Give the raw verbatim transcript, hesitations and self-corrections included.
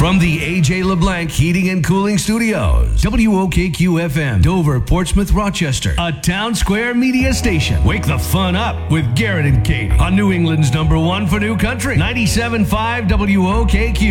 From the A J LeBlanc Heating and Cooling Studios, W O K Q F M, Dover, Portsmouth, Rochester, a Town Square media station. Wake the fun up with Garrett and Katie on New England's number one for new country, ninety-seven point five W O K Q.